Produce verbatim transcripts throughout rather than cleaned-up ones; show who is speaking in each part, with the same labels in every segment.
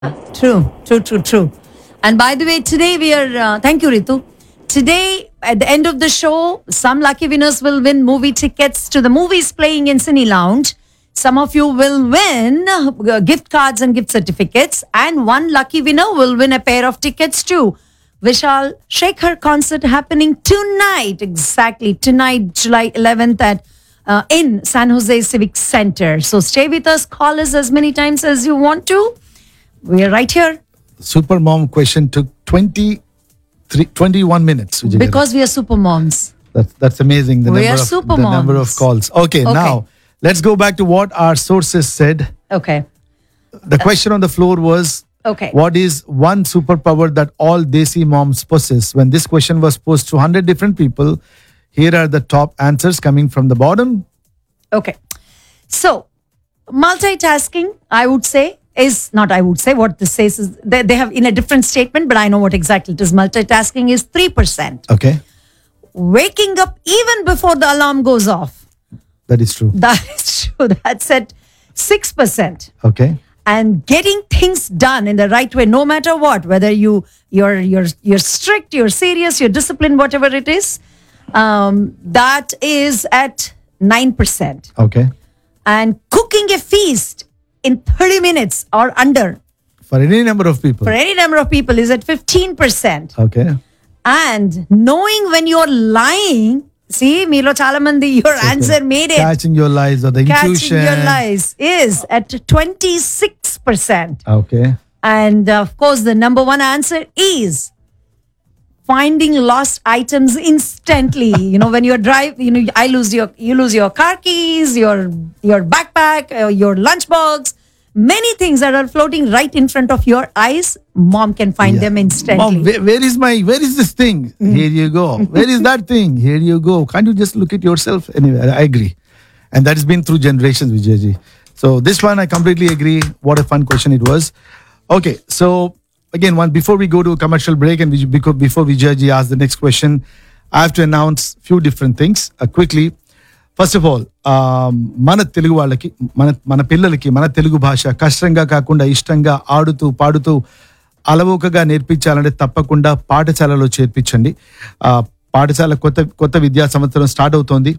Speaker 1: True, true, true, true. And by the way, today we are, uh, thank you, Ritu. Today, at the end of the show, some lucky winners will win movie tickets to the movies playing in Cine Lounge. Some of you will win uh, gift cards and gift certificates. And one lucky winner will win a pair of tickets to Vishal Shekhar concert happening tonight. Exactly, tonight, July eleventh at uh, in San Jose Civic Center. So stay with us, call us as many times as you want to. We are right here.
Speaker 2: Super mom question took twenty-three, twenty-one minutes. Vijay.
Speaker 1: Because we are super moms.
Speaker 2: That's, that's amazing. The,
Speaker 1: We
Speaker 2: number
Speaker 1: are
Speaker 2: of,
Speaker 1: super
Speaker 2: the number of
Speaker 1: moms.
Speaker 2: calls. Okay,
Speaker 1: Okay.
Speaker 2: now let's go back to what our sources said.
Speaker 1: Okay.
Speaker 2: The question on the floor was,
Speaker 1: Okay.
Speaker 2: what is one superpower that all Desi moms possess? When this question was posed to one hundred different people, here are the top answers coming from the bottom.
Speaker 1: Okay. So, multitasking, I would say, is not I would say, what this says is they, they have in a different statement, but I know what exactly it is. Multitasking is three percent.
Speaker 2: Okay,
Speaker 1: Waking up even before the alarm goes off.
Speaker 2: that is true.
Speaker 1: That is true. That's at six percent.
Speaker 2: Okay,
Speaker 1: And getting things done in the right way, no matter what, whether you you're you're you're strict, you're serious, you're disciplined, whatever it is, um, that is at nine percent.
Speaker 2: okay.
Speaker 1: And cooking a feast in thirty minutes or under
Speaker 2: For any number of people.
Speaker 1: for any number of people is at fifteen percent.
Speaker 2: Okay.
Speaker 1: And knowing when you're lying, see, Milo Chalamandi, your answer made it.
Speaker 2: Catching your lies or the
Speaker 1: Catching
Speaker 2: intuition.
Speaker 1: your lies is at twenty-six percent.
Speaker 2: Okay.
Speaker 1: And uh, of course, the number one answer is finding lost items instantly. You know, when you're drive, you know, I lose your, you lose your car keys, your your backpack, uh, your lunchbox, many things that are floating right in front of your eyes. Mom can find
Speaker 2: Yeah.
Speaker 1: them instantly.
Speaker 2: Mom, where, where is my, where is this thing? Here you go. Where is that thing? Here you go. Can't you just look at yourself? Anyway, I agree. And that has been through generations, Vijayji. So this one, I completely agree. What a fun question it was. Okay, so again, one before we go to a commercial break and we, because before Vijayji asks the next question, I have to announce few different things uh, quickly. First of all మన తెలుగు వాళ్ళకి మన మన పిల్లలకి మన తెలుగు భాష కష్టంగా కాకుండా ఇష్టంగా ఆడుతూ పాడుతూ అలవోకగా నేర్పించాలంటే తప్పకుండా పాఠశాలలో చేర్పించండి. ఆ, పాఠశాల కొత్త కొత్త విద్యా సంవత్సరం స్టార్ట్ అవుతోంది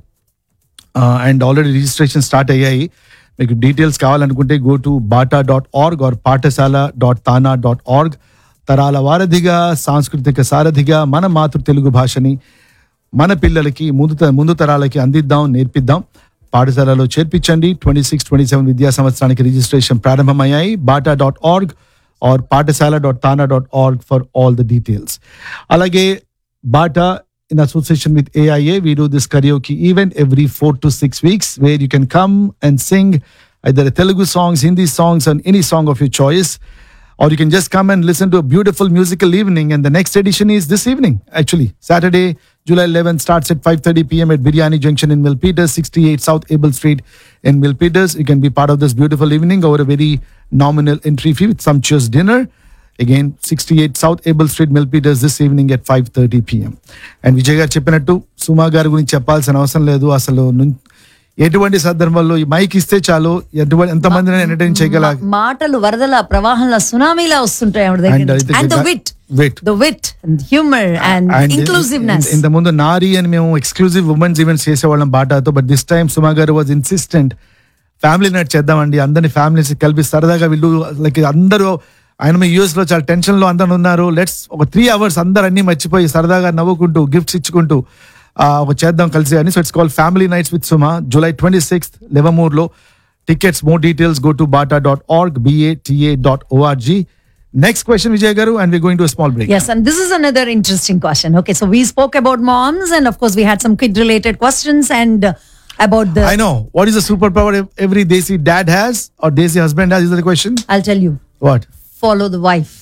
Speaker 2: అండ్ ఆల్రెడీ రిజిస్ట్రేషన్ స్టార్ట్ అయ్యాయి. మీకు డీటెయిల్స్ కావాలనుకుంటే go to Bata dot org are పాఠశాల డాట్ తానా డాట్ ఆర్గ్. తరాల వారధిగా సాంస్కృతిక సారథిగా మన మాతృ తెలుగు భాషని మన పిల్లలకి ముందు త- ముందు తరాలకి అందిద్దాం, నేర్పిద్దాం. పాఠశాలలో చేర్పించండి. ట్వంటీ సిక్స్ ట్వంటీ సెవెన్ విద్యా సంవత్సరానికి రిజిస్ట్రేషన్ ప్రారంభమయ్యాయి. బాటా డాట్ ఆర్గ్ ఆర్ పాఠశాల dot TANA dot org for all the details. అలాగే Bata in association with A I A, we do this karaoke event every four to six weeks where you can come and sing either Telugu songs, Hindi songs, and any song of your choice. Or you can just come and listen to a beautiful musical evening. And the next edition is this evening, actually. Saturday, July eleventh, starts at five thirty p.m. at Biryani Junction in Milpitas, sixty-eight South Abel Street in Milpitas. You can be part of this beautiful evening over a very nominal entry fee with sumptuous dinner. Again, sixty-eight South Abel Street, Milpitas, this evening at five thirty p.m. And Vijay గారు చెప్పినట్టు సుమా గారి గురించి చెప్పాల్సిన అవసరం లేదు. అసలు నుం- ఎటువంటి సందర్భంలో ఈ మైక్ ఇస్తే చాలు ఎటువంటి ఎంతమందిని ఎంటర్టైన్ చేయగల
Speaker 1: మాటలు వరదల ప్రవాహంలో సునామీలా వస్తుంటాయి ఆవిడ
Speaker 2: And
Speaker 1: దగ్గర.
Speaker 2: I think
Speaker 1: And the
Speaker 2: that-
Speaker 1: wit,
Speaker 2: wit.
Speaker 1: the wit and humor and
Speaker 2: And
Speaker 1: inclusiveness.
Speaker 2: ఇంత ముందు నారి అని మేము ఎక్స్క్లూజివ్ ఉమెన్స్ ఈవెంట్స్ చేసేవాళ్ళం బాటాతో. బట్ దిస్ టైమ్ సుమా గారు వాజ్ ఇన్సిస్టెంట్ ఫ్యామిలీ నైట్ చేద్దామండి, అందరిని ఫ్యామిలీస్ కలిపి సరదాగా వీళ్ళు లైక్ అందరూ ఆయన యూఎస్ లో చాలా టెన్షన్ లో అందరు ఉన్నారు. లెట్స్ ఒక త్రీ అవర్స్ అందరు అన్ని మర్చిపోయి సరదాగా నవ్వుకుంటూ గిఫ్ట్స్ ఇచ్చుకుంటూ ఆ, ఒక చేద్దాం కలిసి అని. So it's call family nights with Suma, July twenty sixth లెవమూర్ లో. Tickets, more details go to Bata dot org BATA dot ORG. Next question Vijay గారు, and we going to small break.
Speaker 1: Yes, and this is another interesting question. Okay, so we spoke about moms, and of course, we had some kid related questions and uh, about the.
Speaker 2: I know. What is the superpower every Desi dad has or Desi husband has? Is that the question?
Speaker 1: I'll tell you.
Speaker 2: What?
Speaker 1: Follow the wife.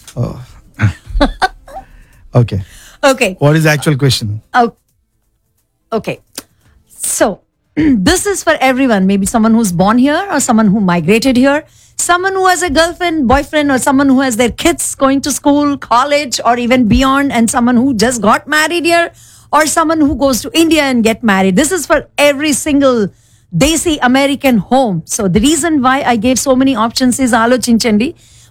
Speaker 2: Okay.
Speaker 1: Okay.
Speaker 2: What is the actual question?
Speaker 1: Oh, okay. So, this is for everyone. Maybe someone who's born here or someone who migrated here, someone who has a girlfriend, boyfriend, or someone who has their kids going to school, college, or even beyond, and someone who just got married here, or someone who goes to India and get married. This is for every single Desi American home. So the reason why I gave so many options is ఆలోచించండి.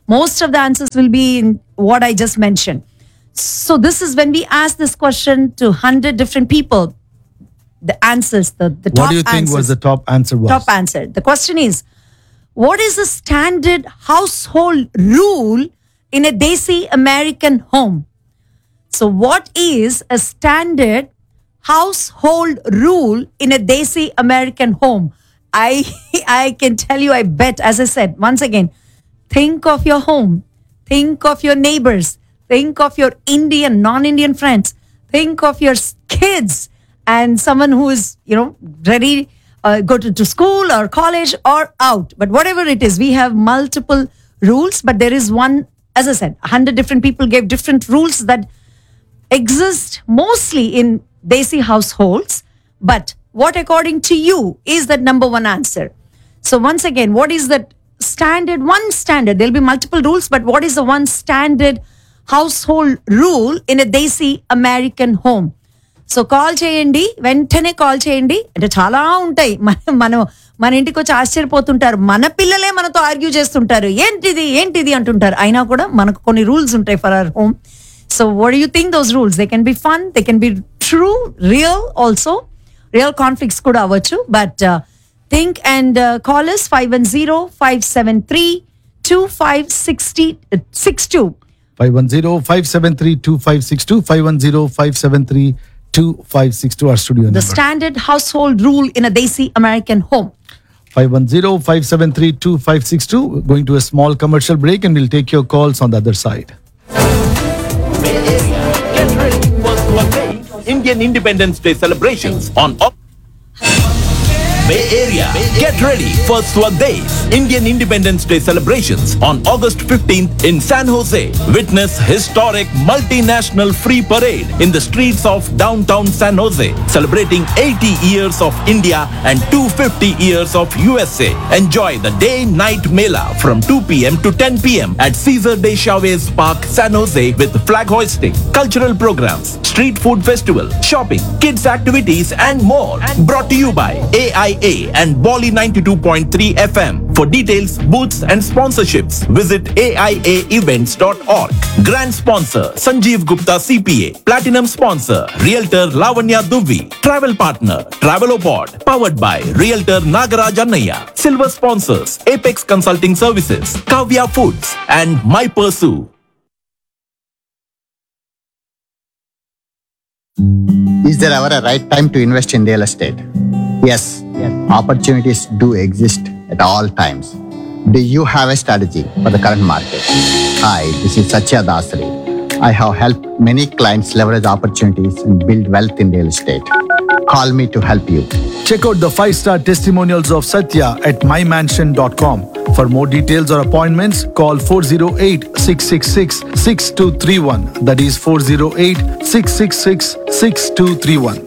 Speaker 1: Most of the answers will be in what I just mentioned. So this is when we ask this question to one hundred different people. The answers, the, the top
Speaker 2: What do you think
Speaker 1: answers,
Speaker 2: was the top answer was?
Speaker 1: top answer. The question is, what is the standard household rule in a Desi American home? So what is a standard household rule in a Desi American home? I I can tell you, I bet, as I said, once again, think of your home, think of your neighbors, think of your Indian, non-Indian friends, think of your s- kids and someone who is, you know, ready, uh, go to, to school or college or out. But whatever it is, we have multiple rules, but there is one, as I said, a hundred different people gave different rules that exist mostly in Desi households. But what, according to you, is that number one answer? So once again, what is that standard, one standard? There'll be multiple rules, but what is the one standard household rule in a Desi American home? So call చేయండి, వెంటనే call చేయండి. అంటే చాలా ఉంటాయి, మన మనం మన ఇంటికి వచ్చి ఆశ్చర్యపోతుంటారు. మన పిల్లలే మనతో ఆర్గ్యూ చేస్తుంటారు, ఏంటిది ఏంటిది అంటుంటారు. అయినా కూడా మనకు కొన్ని రూల్స్ ఉంటాయి for our home. So what do you think those rules? They can be fun, they can be true, real also. Real conflicts కూడా అవ్వచ్చు. But think and call us five one zero five seven three two five six six two.
Speaker 2: five one zero, five seven three, two five six two, five one zero, five seven three, two five six two, our studio
Speaker 1: The
Speaker 2: number.
Speaker 1: standard household rule in a Desi American home.
Speaker 2: five one zero, five seven three, two five six two. Going to a small commercial break and we'll take your calls on the other side.
Speaker 3: Bay Area, get ready for Swagay Indian Independence Day celebrations on Oc- Bay Area, get ready for Swagay's Indian Independence Day celebrations on August fifteenth in San Jose. Witness historic multinational free parade in the streets of downtown San Jose, celebrating eighty years of India and two hundred fifty years of U S A. Enjoy the day-night mela from two p.m. to ten p.m. at Cesar de Chavez Park, San Jose, with flag hoisting, cultural programs, street food festival, shopping, kids activities and more. Brought to you by A I A and Bolly ninety-two point three F M. For details, booths and sponsorships, visit A I A events dot org. Grand sponsor Sanjeev Gupta C P A. Platinum sponsor Realtor Lavanya Dubey. Travel partner Travelopod. Powered by Realtor Nagaraj Annaya. Silver sponsors Apex Consulting Services, Kavya Foods and My Pursue.
Speaker 4: Is there ever a right time to invest in real estate? Yes, yes. Opportunities do exist at all times. Do you have a strategy for the current market? Hi, this is Satya Dasri. I have helped many clients leverage opportunities and build wealth in real estate. Call me to help you.
Speaker 2: Check out the five-star testimonials of Satya at my mansion dot com. For more details or appointments, call four oh eight, six six six, six two three one. That is four oh eight, six six six, six two three one.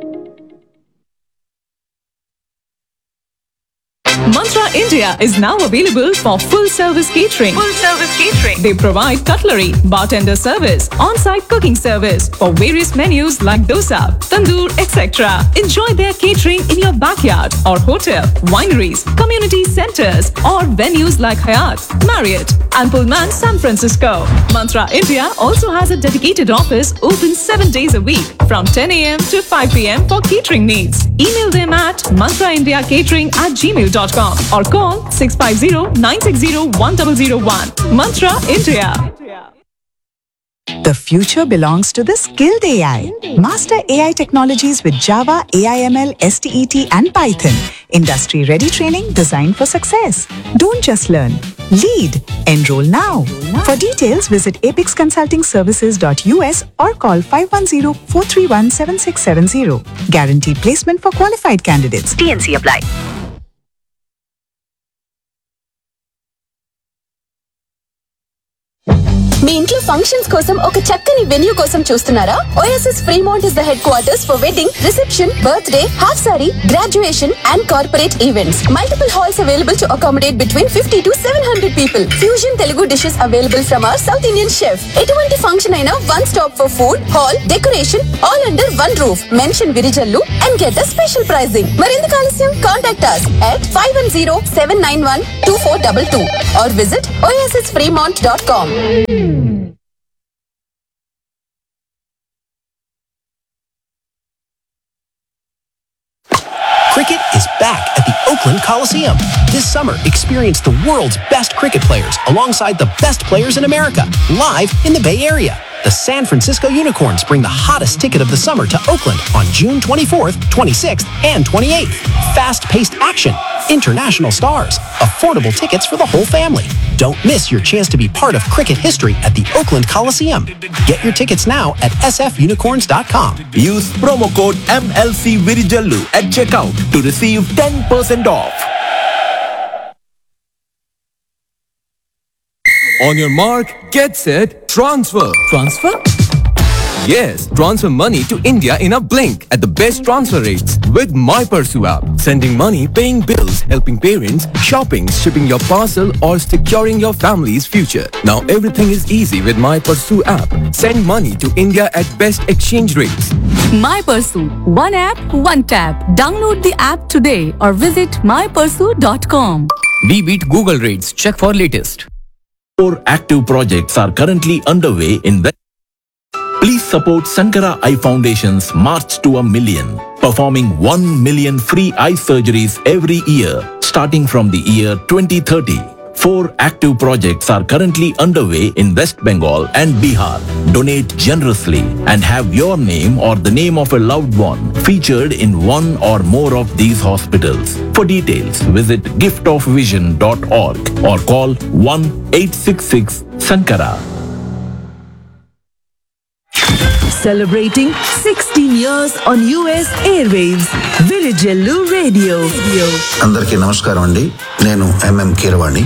Speaker 5: Mantra India is now available for full service catering. Full service catering. They provide cutlery, bartender service, on-site cooking service for various menus like dosa, tandoor, et cetera. Enjoy their catering in your backyard or hotel, wineries, community centers, or venues like Hyatt, Marriott, and Pullman San Francisco. Mantra India also has a dedicated office open seven days a week from ten a.m. to five p.m. for catering needs. Email them at mantra india catering at gmail dot com or call six five zero, nine six zero, one zero zero one. Mantra India.
Speaker 6: The future belongs to the skilled A I. Master A I technologies with Java, A I M L, S T E T and Python. Industry-ready training designed for success. Don't just learn. Lead. Enroll now. For details, visit apex consulting services dot U S or call five one zero, four three one, seven six seven zero. Guaranteed placement for qualified candidates. T N C apply.
Speaker 7: మీ ఇంట్లో functions కోసం ఒక చక్కని venue కోసం చూస్తున్నారా? OSS Fremont is the head quarters for wedding, reception, birthday, half sorry, graduation and corporate events. Multiple halls available to accommodate between fifty to seven hundred people. Fusion Telugu dishes available from our south Indian chef. ఎటువంటి function అయినా one stop for food, hall, decoration all under one roof. Mention Virijallu and get the special pricing. మరెందుకు ఆలస్యం? Contact us at five one zero seven nine one two four two two or visit o s s fremont dot com.
Speaker 8: Cricket is back at the Oakland Coliseum. This summer, experience the world's best cricket players alongside the best players in America, live in the Bay Area. The San Francisco Unicorns bring the hottest ticket of the summer to Oakland on June twenty-fourth, twenty-sixth, and twenty-eighth. Fast-paced action, international stars, affordable tickets for the whole family. Don't miss your chance to be part of cricket history at the Oakland Coliseum. Get your tickets now at s f unicorns dot com.
Speaker 3: Use promo code M L C Virijallu at checkout to receive ten percent off.
Speaker 9: On your mark, get set, transfer. Transfer? Yes, transfer money to India in a blink at the best transfer rates with MyPursue app. Sending money, paying bills, helping parents, shopping, shipping your parcel or securing your family's future. Now everything is easy with MyPursue app. Send money to India at best exchange rates.
Speaker 5: MyPursue. One app, one tap. Download the app today or visit my pursue dot com.
Speaker 9: We beat Google rates. Check for latest.
Speaker 3: Four active projects are currently underway in the. Please support Sankara Eye Foundation's March to a Million, performing one million free eye surgeries every year, starting from the year twenty thirty. Four active projects are currently underway in West Bengal and Bihar. Donate generously and have your name or the name of a loved one featured in one or more of these hospitals. For details, visit gift of vision dot org or call one eight six six Sankara.
Speaker 10: Celebrating sixteen years on U S airwaves, Virijallu Radio.
Speaker 11: అందరికీ నమస్కారం అండి. నేను MM Keeravani.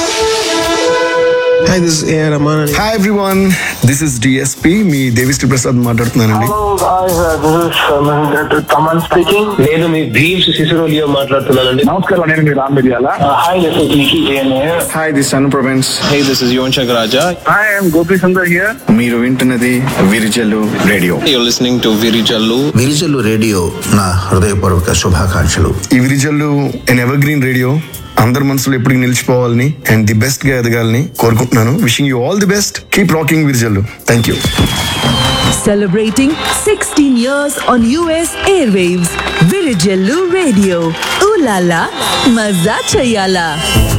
Speaker 12: Hi, this is A R Rahman.
Speaker 13: Hi everyone, this is D S P. మీ దేవిశ్రీ ప్రసాద్ మాట్లాడుతున్నానండి.
Speaker 14: Hello guys, uh, this is uh, Taman speaking.
Speaker 12: నేను మీ dreams Ceciroleo మాట్లాడుతున్నానండి.
Speaker 13: నమస్కారం, నేను మీ రామ్ మిర్యాల.
Speaker 14: Hi, this is Nikki Jain here.
Speaker 13: Hi, this is Anu Provence.
Speaker 12: Hey, this is Yuvan Shankar Raja.
Speaker 13: Hi, I am Gopi Sundar here. మీరు వింటున్నది Virijallu radio.
Speaker 12: You're listening to Virijallu.
Speaker 11: Virijallu radio నా హృదయపూర్వక శుభాకాంక్షలు.
Speaker 13: ఈ విరిజల్లు ఎన్ ఎవర్ గ్రీన్ రేడియో అందరి మనసులో ఎప్పటికీ నిలిచిపోవాలని and the best గా ఎదగాలని కోరుకుంటున్నాను. Wishing you all the best. Keep rocking Virijallu. Thank you.
Speaker 10: Celebrating sixteen years on U S airwaves, Virijallu Radio. Ooh la la, maza chayala.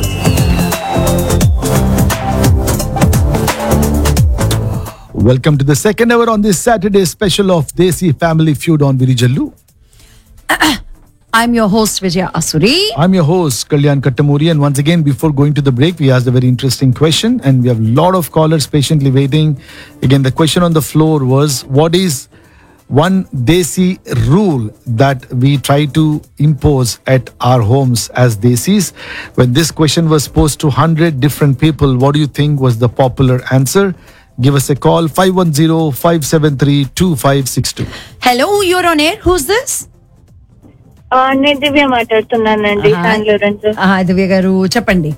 Speaker 2: Welcome to the second hour on this Saturday special of Desi Family Feud on Virijallu.
Speaker 1: I'm your host Vijaya Asuri.
Speaker 2: I'm your host Kalyan Kattamuri, and once again before going to the break we asked a very interesting question and we have a lot of callers patiently waiting. Again, the question on the floor was, what is one Desi rule that we try to impose at our homes as Desis? When this question was posed to one hundred different people, what do you think was the popular answer? Give us a call, five one zero five seven three two five six two.
Speaker 1: Hello, you're on air. Who's this?
Speaker 15: నేను దివ్య మాట్లాడుతున్నానండి, బెంగళూరు నుంచి.
Speaker 1: దివ్య గారు చెప్పండి.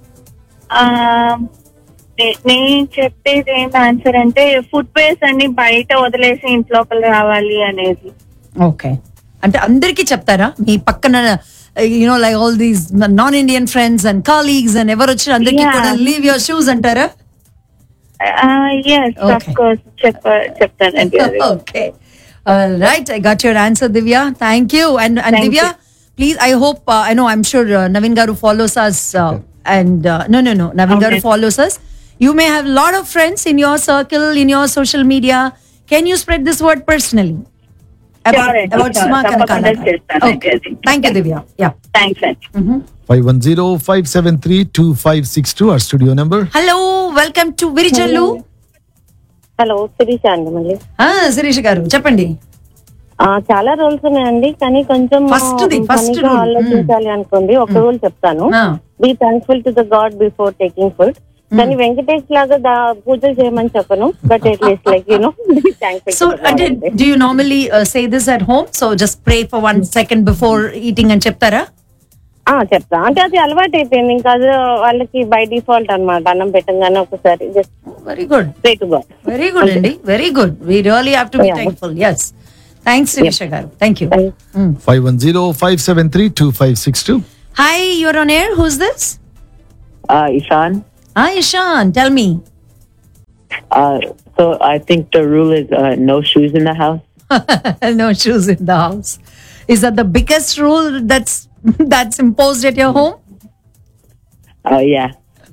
Speaker 15: నేను చెప్పేది ఏం answer అంటే food waste అన్ని బయట వదిలేసి ఇంట్లోపల రావాలి అనేది.
Speaker 1: ఓకే, అంటే అందరికీ చెప్తారా మీ పక్కన you know like all these non Indian friends and colleagues and ఎవరు వచ్చి అందరికీ కూడా లీవ్ యువర్ షూస్ అంటారా?
Speaker 15: yes of course చెప్తానండి.
Speaker 1: okay, all right, I got your answer, Divya. Thank you. And and Thank Divya, you. Please, I hope uh, I know I'm sure uh, Naveen Garu follows us uh, okay. and uh, no no no Naveen okay. Garu follows us. You may have a lot of friends in your circle, in your social media. Can you spread this word personally about
Speaker 15: sure,
Speaker 1: about
Speaker 15: sure.
Speaker 1: Suma Kanakala? Okay. Thank you, Divya. Yeah,
Speaker 15: thanks.
Speaker 1: Mm-hmm.
Speaker 2: five one zero five seven three two five six two our studio number.
Speaker 1: Hello, welcome to Virijallu.
Speaker 15: Hello, Sirisha అండి. మళ్ళీ
Speaker 1: శిరీష గారు చెప్పండి.
Speaker 15: చాలా rules ఉన్నాయండి, కానీ కొంచెం
Speaker 1: first
Speaker 15: ఆలోచించాలి అనుకోండి. ఒక రూల్ చెప్తాను. Be thankful to the God before taking food. దాన్ని వెంకటేష్ లాగా దా పూజలు చేయమని చెప్పను, but at least like you know thanks.
Speaker 1: So, uh, did, do you normally uh, say this at home? So, just pray for one second before eating and చెప్తారా?
Speaker 15: ఆ చెప్తా, అంటే అది అలవాటు అయిపోయింది ఇంకా, అది వాళ్ళకి బై డిఫాల్ట్ అన్నమాట. అన్నం పెట్టంగానే ఒకసారి just
Speaker 1: very good
Speaker 15: pray to God.
Speaker 1: Very good అండి, very good. We really have to be
Speaker 15: Yeah.
Speaker 1: Thankful. yes, thanks Sirisha గారు, thank you.
Speaker 2: five one zero five seven three two five six two.
Speaker 1: Hi, you're on air. Who's this?
Speaker 16: Uh, Ishan.
Speaker 1: Hi, Ishan. Tell me.
Speaker 16: Uh, so I think the rule is uh, no shoes in the house.
Speaker 1: No shoes in the house. Is that the biggest rule that's that's imposed at your home?
Speaker 16: Uh, yeah.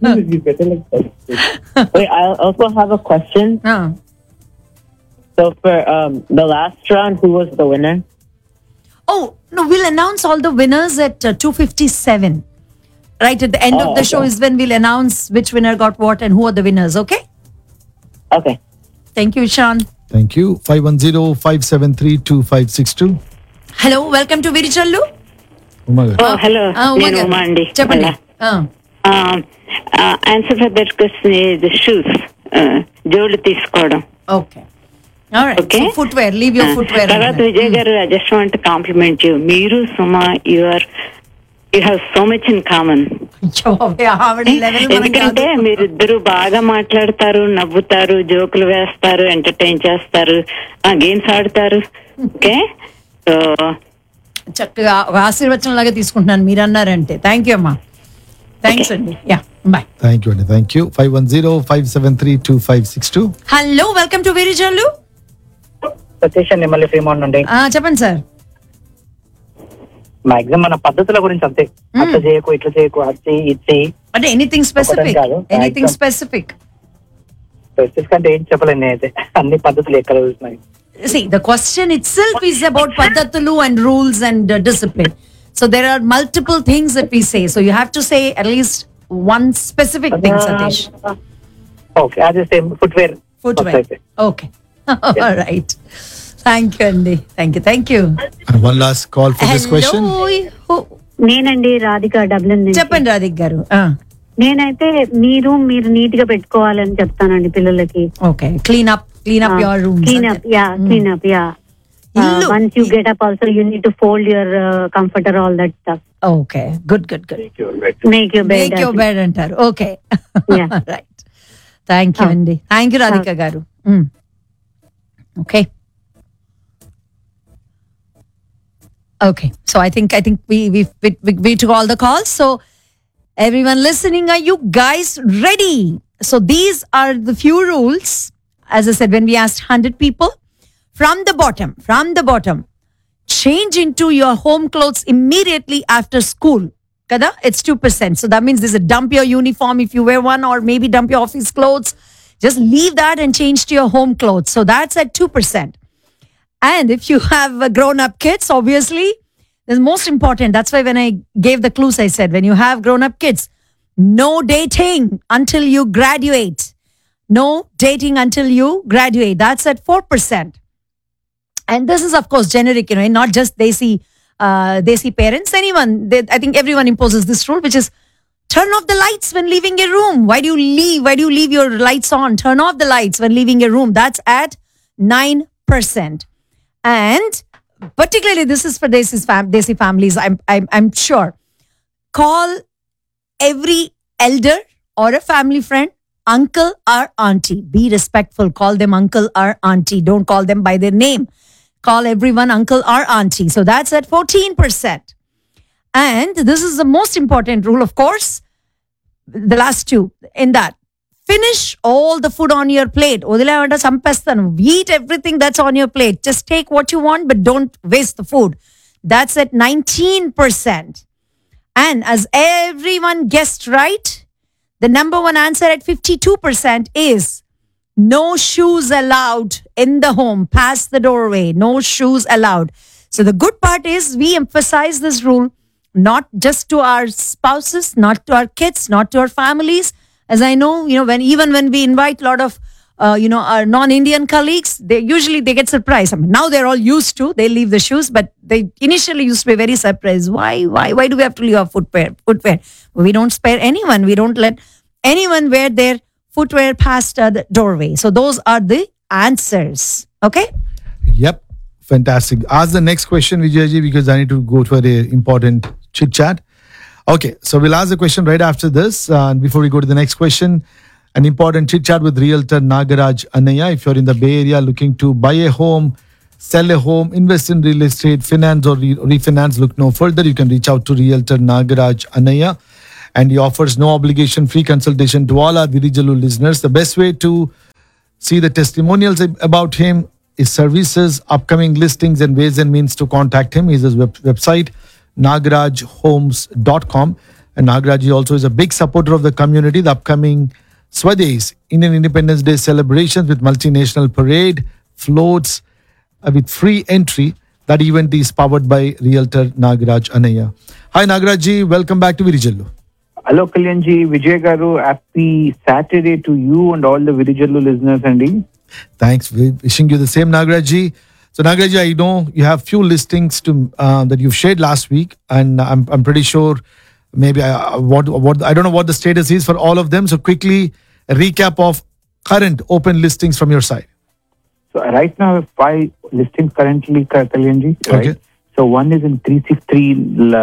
Speaker 16: Wait, I also have a question.
Speaker 1: Uh.
Speaker 16: So for um, the last round, who was the winner?
Speaker 1: Oh, no, we'll announce all the winners at uh, two fifty-seven. Right at the end
Speaker 16: Oh,
Speaker 1: of the
Speaker 16: okay.
Speaker 1: show is when we'll announce which winner got what and who are the winners, okay?
Speaker 16: Okay.
Speaker 1: Thank you, Ishan.
Speaker 2: Thank you. five one zero five seven three two five six two.
Speaker 1: Hello, welcome to Virichallu.
Speaker 2: Uma garu.
Speaker 17: Oh, hello.
Speaker 1: Ah, Uma
Speaker 17: నేను
Speaker 1: garu.
Speaker 17: Uma అండి.
Speaker 1: చెప్పండి. Ah.
Speaker 17: Answer for that question is shoes, జోళ్ళు తీసుకోవడం.
Speaker 1: Okay. All right.
Speaker 17: Okay.
Speaker 1: So footwear, leave your footwear.
Speaker 17: తర్వాత విజయ్ గారు, I just want complement you. మీరు సుమా, you are you have so much in common. ఎందుకంటే మీరిద్దరు బాగా మాట్లాడతారు, నవ్వుతారు, జోకులు వేస్తారు, ఎంటర్టైన్ చేస్తారు, గేమ్స్ ఆడతారు. ఓకే, సో
Speaker 1: చక్కగా ఆశీర్వచనం లాగా తీసుకుంటున్నాను మీరు అన్నారంటే. థ్యాంక్ యూ అమ్మా, థ్యాంక్స్ అండి. Yeah, bye.
Speaker 2: Thank you, Andy. Thank you. five one zero five seven three two five six two.
Speaker 1: Hello, welcome to Virichallu.
Speaker 18: Satish అండి, మళ్ళీ ఫ్రీమౌంట్ నుండి.
Speaker 1: చెప్పండి సార్.
Speaker 18: మాక్సిమం మన పద్ధతుల గురించి అంతే, అట్లా చేయకు, ఇట్లా చేయకు, అది ఇది
Speaker 1: అంటే anything specific, anything specific
Speaker 18: specific అంటే ఏం చెప్పలేను నేనైతే, అన్ని పద్ధతులు ఎక్కడ చూసినాయి.
Speaker 1: See, the question itself is about paddhatulu and rules and uh, discipline. So there are multiple things that we say. So you have to say at least one specific thing, Satish.
Speaker 18: Okay, అది same footwear.
Speaker 1: Footwear. Okay. All right. Thank you, Andy. Thank you. Thank you.
Speaker 2: And one last call for this question.
Speaker 19: నేనండి Radhika, Dublin నుంచి.
Speaker 1: చెప్పండి రాధిక గారు.
Speaker 19: నేనైతే మీరు మీరు neat గా పెట్టుకోవాలని చెప్తానండి పిల్లలకి.
Speaker 1: Okay, clean up clean up your rooms.
Speaker 19: Clean up, yeah, clean up, yeah. Once you get up also you need to fold your uh, comforter, all that stuff.
Speaker 1: Okay, good, good, good.
Speaker 19: Make your bed.
Speaker 1: Make your bed antaru. Okay.
Speaker 19: Yeah.
Speaker 1: Right. Thank you, Andy. Thank you, Radhika garu. Mm. Okay. Okay. So I think I think we we we, we took all the calls. So everyone listening, are you guys ready? So these are the few rules. As I said, when we asked one hundred people, from the bottom, from the bottom, change into your home clothes immediately after school. Kada? It's two percent. So that means there's a dump your uniform if you wear one, or maybe dump your office clothes. Just leave that and change to your home clothes. So that's at two percent. And if you have uh, grown-up kids, obviously, this is most important. That's why when I gave the clues, I said, when you have grown-up kids, no dating until you graduate. No dating until you graduate. That's at four percent. And this is, of course, generic, you know, not just Desi, uh, Desi parents, anyone. They, I think everyone imposes this rule, which is turn off the lights when leaving a room. Why do you leave? Why do you leave your lights on? Turn off the lights when leaving a room. That's at nine percent. And particularly, this is for Desi's fam- Desi families, I'm, I'm, I'm sure. Call every elder or a family friend uncle or auntie. Be respectful. Call them uncle or auntie. Don't call them by their name. Call everyone uncle or auntie. So that's at fourteen percent. And this is the most important rule, of course. The last two in that. Finish all the food on your plate. Eat everything that's on your plate. Just take what you want, but don't waste the food. That's at nineteen percent. And as everyone guessed right, the number one answer at fifty-two percent is no shoes allowed in the home, past the doorway. No shoes allowed. So the good part is we emphasize this rule not just to our spouses, not to our kids, not to our families. As I know, you know, when even when we invite a lot of, uh, you know, our non-Indian colleagues, they usually they get surprised. I mean, now they're all used to, they leave the shoes, but they initially used to be very surprised. Why, why, why do we have to leave our footwear? Footwear. We don't spare anyone. We don't let anyone wear their footwear past uh, the doorway? So those are the answers. Okay?
Speaker 2: Yep. Fantastic. Ask the neji question, Vijayji, because I need to go to an important chit chat. Okay, so we'll ask the question right after this. Uh, and before we go to the next question, an important chit chat with Realtor Nagaraj Annaya. If you're in the Bay Area looking to buy a home, sell a home, invest in real estate, finance or re- refinance, look no further. You can reach out to Realtor Nagaraj Annaya. And he offers no obligation free consultation to all our Virijalu listeners. The best way to see the testimonials about him, his services, upcoming listings, and ways and means to contact him is his web- website, nagaraj homes dot com. And Nagaraj also is a big supporter of the community. The upcoming Swadesh Indian Independence Day celebrations with multinational parade, floats uh, with free entry. That event is powered by Realtor Nagaraj Annaya. Hi Nagaraj, welcome back to Virijalu.
Speaker 20: Hello Kalyanji, Vijay Garu, happy Saturday to you and all the Virijalu listeners, Andy.
Speaker 2: Thanks. Wishing you the same, Nagaraj. So Nagaraj, I know you have few listings to uh, that you've shared last week, and I'm I'm pretty sure maybe I, what what I don't know what the status is for all of them. So quickly a recap of current open listings from your side.
Speaker 20: So right now I have five listings currently, Kalyanji. Right?
Speaker 2: Okay.
Speaker 20: So one is in three six three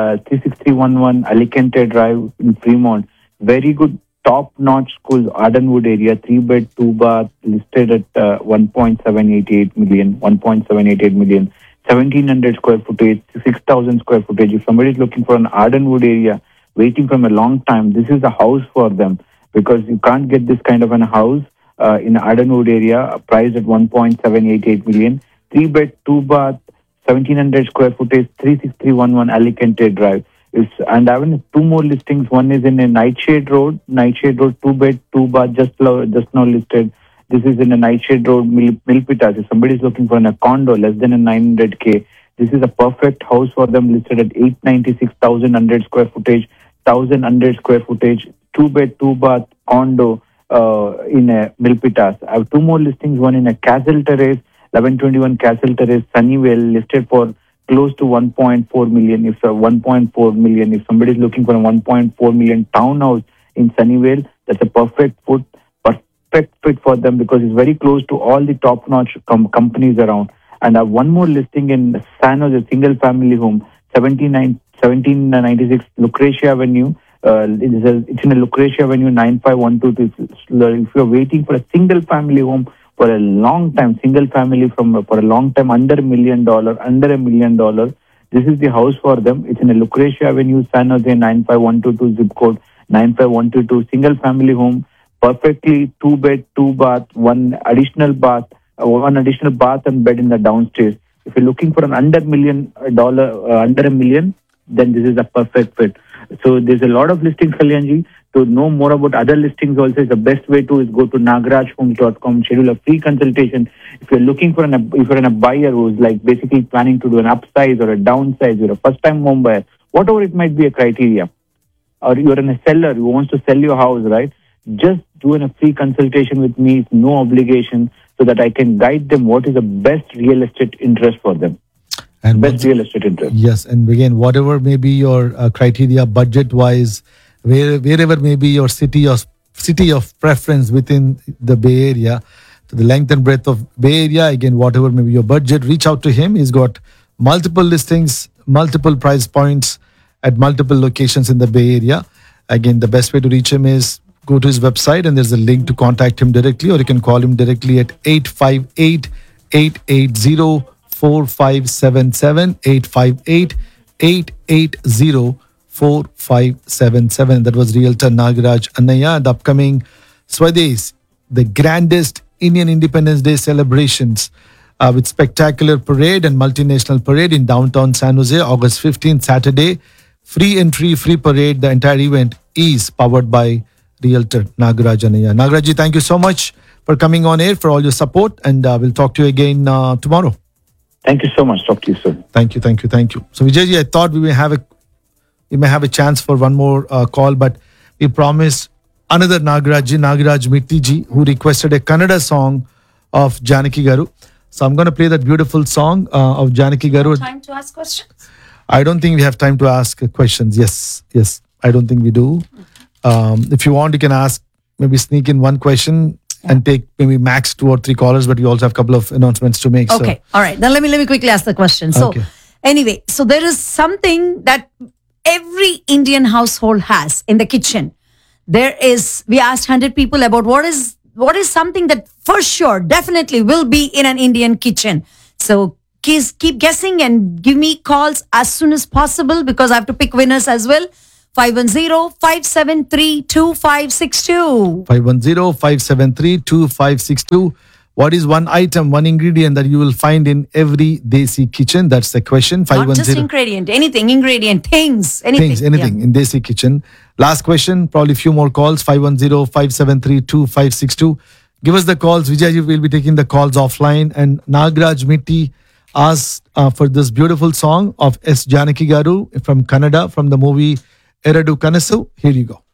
Speaker 20: one one Alicante Drive in Fremont. Very good, top-notch schools, Ardenwood area, three bed, two bath, listed at uh, one point seven eight eight million, one point seven eight eight million, seventeen hundred square footage, six thousand square footage. If somebody is looking for an Ardenwood area, waiting from a long time, this is a house for them, because you can't get this kind of a house uh, in Ardenwood area, priced at one point seven eight eight million, three bed, two bath, seventeen hundred square footage, three six three one one Alicante Drive. It's, and I have two more listings. One is in a Nightshade Road, Nightshade Road, two bed, two bath, just lo- just now listed. This is in a Nightshade Road, Mil- Milpitas. If somebody is looking for a condo less than a nine hundred K, this is a perfect house for them, listed at eight ninety-six thousand one hundred square footage, one thousand one hundred square footage, two bed, two bath condo uh, in a Milpitas. I have two more listings. One in a Castle Terrace, eleven twenty-one Castle Terrace, Sunnyvale, listed for close to one point four million. If uh, one point four million, if somebody is looking for a one point four million townhouse in Sunnyvale, that's a perfect fit, perfect fit for them, because it's very close to all the top-notch com- companies around. And I have one more listing in San Jose, single-family home, seventeen ninety-six Lucretia Avenue. Uh, it is a, it's in a Lucretia Avenue, nine five one two two. If you're waiting for a single-family home for a long time, single family from for a long time, under a million dollar, under a million dollar, this is the house for them. It's in a Lucretia Avenue, San Jose, nine five one two two, zip code nine five one two two, single family home, perfectly two bed, two bath, one additional bath, uh, one additional bath and bed in the downstairs. If you're looking for an under million dollar, uh, under a million, then this is a perfect fit. So there's a lot of listings, Kalyanji. To know more about other listings also, is the best way to is go to nagaraj homes dot com, schedule a free consultation. If you're looking for an, if you're a buyer who's like basically planning to do an upsize or a downsize, or a first time home buyer, whatever it might be a criteria, or you're in a seller who wants to sell your house, right? Just do a free consultation with me, no obligation, so that I can guide them what is the best real estate interest for them.
Speaker 2: And
Speaker 20: best real estate interest.
Speaker 2: Yes, and again, whatever may be your uh, criteria, budget-wise, where, wherever may be your city or city of preference within the Bay Area, to the length and breadth of Bay Area, again, whatever may be your budget, reach out to him. He's got multiple listings, multiple price points at multiple locations in the Bay Area. Again, the best way to reach him is go to his website, and there's a link to contact him directly, or you can call him directly at eight five eight, eight eight zero, four five seven seven, eight five eight, eight eight zero, four five seven seven. That was Realtor Nagaraj Annaya. The upcoming Swadesh, the grandest Indian Independence Day celebrations uh, with spectacular parade and multinational parade in downtown San Jose, August fifteenth, Saturday. Free entry, free parade. The entire event is powered by Realtor Nagaraj Annaya. Nagaraj, thank you so much for coming on air, for all your support, and uh, we'll talk to you again uh, tomorrow.
Speaker 20: Thank you so much. Talk to you soon.
Speaker 2: Thank you, thank you, thank you. So Vijayji, I thought we may have a we may have a chance for one more uh, call, but we promised another Nagaraj, Nagaraj Mittiji, who requested a Kannada song of Janaki Garu. So I'm going to play that beautiful song uh, of Janaki Garu.
Speaker 1: Time to ask questions?
Speaker 2: I don't think we have time to ask questions. Yes, yes, I don't think we do. Um, if you want, you can ask maybe sneak in one question and take maybe max two or three callers, but we also have a couple of announcements to make.
Speaker 1: Okay. All right. Then let me let me quickly ask the question. So
Speaker 2: Okay.
Speaker 1: anyway, so there is something that every Indian household has in the kitchen. There is, we asked one hundred people about what is what is something that for sure, definitely will be in an Indian kitchen. So keep, keep guessing and give me calls as soon as possible because I have to pick winners as well. five one zero, five seven three, two five six two.
Speaker 2: five one zero, five seven three, two five six two. What is one item, one ingredient that you will find in every Desi kitchen? That's the question.
Speaker 1: Not just ingredient, anything, ingredient, things, anything.
Speaker 2: Things, anything in Desi kitchen. Last question, probably a few more calls. five one zero, five seven three, two five six two. Give us the calls. Vijayji will be taking the calls offline. And Nagraj Mitti asked uh, for this beautiful song of S. Janaki Garu from Kannada, from the movie Eradu Kanasu. Here you go.